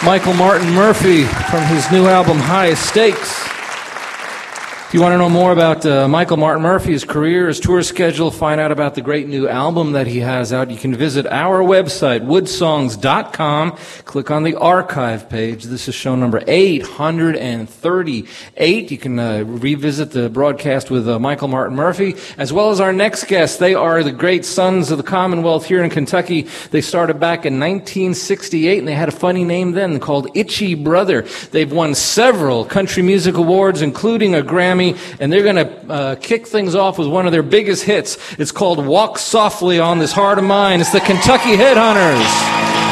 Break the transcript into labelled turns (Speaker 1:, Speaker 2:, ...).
Speaker 1: Michael Martin Murphey from his new album, High Stakes. If you want to know more about Michael Martin Murphy, his career, his tour schedule, find out about the great new album that he has out, you can visit our website, woodsongs.com. Click on the archive page. This is show number 838. You can revisit the broadcast with Michael Martin Murphy, as well as our next guest. They are the great Sons of the Commonwealth here in Kentucky. They started back in 1968, and they had a funny name then called Itchy Brother. They've won several country music awards, including a Grammy, and they're going to kick things off with one of their biggest hits. It's called Walk Softly on This Heart of Mine. It's the Kentucky Headhunters.